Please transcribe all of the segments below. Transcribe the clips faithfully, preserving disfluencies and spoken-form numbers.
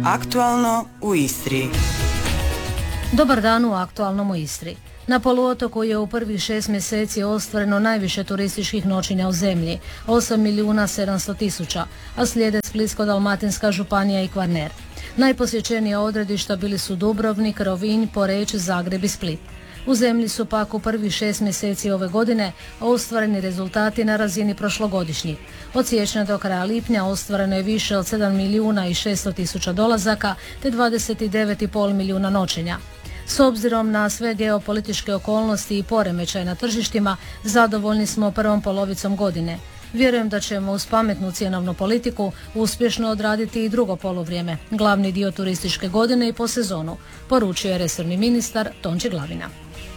Aktualno u Istri. Dobar dan u Aktualnom u Istri. Na poluotoku je u prvih šest mjeseci ostvareno najviše turističkih noćenja u zemlji, osam milijuna sedamsto tisuća, a slijede Splitsko-dalmatinska županija i Kvarner. Najposjećenija odredišta bili su Dubrovnik, Rovinj, Poreč, Zagreb i Split. U zemlji su pak u prvih šest mjeseci ove godine ostvareni rezultati na razini prošlogodišnjih. Od siječnja do kraja lipnja ostvareno je više od sedam milijuna i šesto tisuća dolazaka te dvadeset devet i pol milijuna noćenja. S obzirom na sve geopolitičke okolnosti i poremećaje na tržištima, zadovoljni smo prvom polovicom godine. Vjerujem da ćemo uz pametnu cjenovnu politiku uspješno odraditi i drugo poluvrijeme, glavni dio turističke godine i po sezonu, poručio je resorni ministar Tonči Glavina.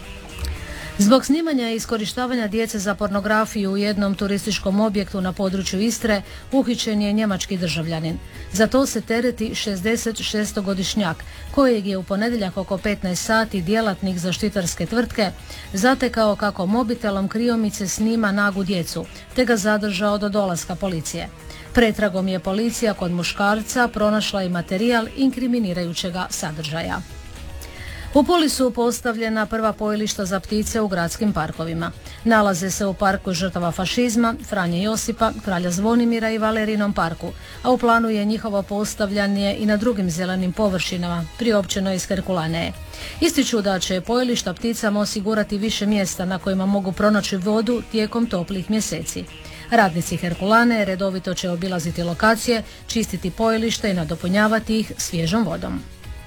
Zbog snimanja i iskorištavanja djece za pornografiju u jednom turističkom objektu na području Istre uhićen je njemački državljanin. Za to se tereti šezdeset šestogodišnjak, kojeg je u ponedjeljak oko petnaest sati djelatnik zaštitarske tvrtke zatekao kako mobitelom kriomice snima nagu djecu, te ga zadržao do dolaska policije. Pretragom je policija kod muškarca pronašla i materijal inkriminirajućega sadržaja. U Puli su postavljena prva pojilišta za ptice u gradskim parkovima. Nalaze se u parku žrtava fašizma, Franje Josipa, Kralja Zvonimira i Valerinom parku, a u planu je njihovo postavljanje i na drugim zelenim površinama, priopćeno iz Herkulaneje. Ističu da će pojilišta pticama osigurati više mjesta na kojima mogu pronaći vodu tijekom toplih mjeseci. Radnici Herkulane redovito će obilaziti lokacije, čistiti pojilište i nadopunjavati ih svježom vodom.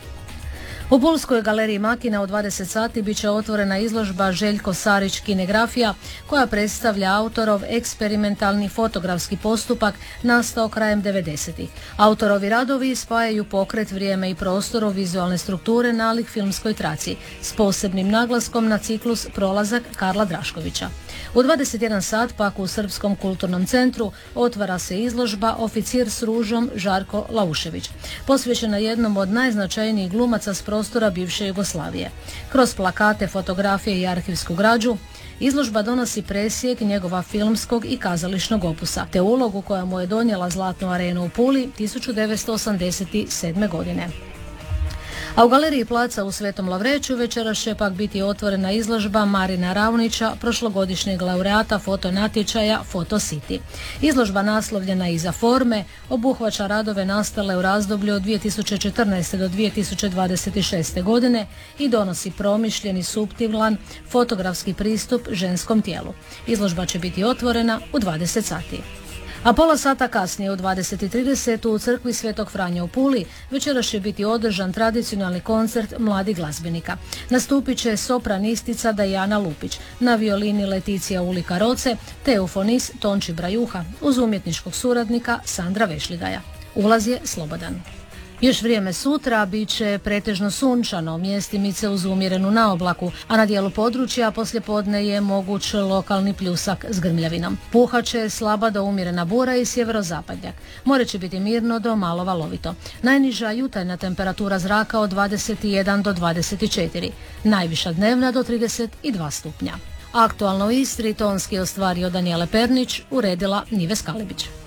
U Pulskoj galeriji Makina u dvadeset sati bit će otvorena izložba Željko Sarić kinografija koja predstavlja autorov eksperimentalni fotografski postupak nastao krajem devedesetih. Autorovi radovi spajaju pokret, vrijeme i prostor vizualne strukture nalik filmskoj traci s posebnim naglaskom na ciklus Prolazak Karla Draškovića. U dvadeset jedan sat pak u Srpskom kulturnom centru otvara se izložba Oficir s ružom Žarko Laušević, posvećena jednom od najznačajnijih glumaca s prostora bivše Jugoslavije. Kroz plakate, fotografije i arhivsku građu izložba donosi presjek njegova filmskog i kazališnog opusa, te ulogu koja mu je donijela Zlatnu arenu u Puli tisuću devetsto osamdeset sedme. godine. A u galeriji Placa u Svetom Lavreću večeras će pak biti otvorena izložba Marina Raunića, prošlogodišnjeg laureata fotonatječaja Foto City. Izložba naslovljena Iza forme obuhvaća radove nastale u razdoblju od dvije tisuće četrnaeste. do dvije tisuće dvadeset šeste. godine i donosi promišljeni, suptilan fotografski pristup ženskom tijelu. Izložba će biti otvorena u dvadeset sati. A pola sata kasnije u dvadeset trideset u crkvi Svetog Franje u Puli večeras će biti održan tradicionalni koncert mladih glazbenika. Nastupit će sopranistica Dajana Lupić, na violini Leticija Ulika Roce, te eufonist Tonči Brajuha uz umjetničkog suradnika Sandra Vešligaja. Ulaz je slobodan. Još vrijeme sutra bit će pretežno sunčano, mjestimice uz umjerenu naoblaku, a na dijelu područja poslijepodne je moguć lokalni pljusak s grmljavinom. Puhat će slaba do umjerena bura i sjeverozapadnjak. More će biti mirno do malo valovito. Najniža jutarnja temperatura zraka od dvadeset jedan do dvadeset četiri, najviša dnevna do trideset dva stupnja. Aktualno u Istri tonski ostvario Danijela Pernić, uredila Nive Skalibić.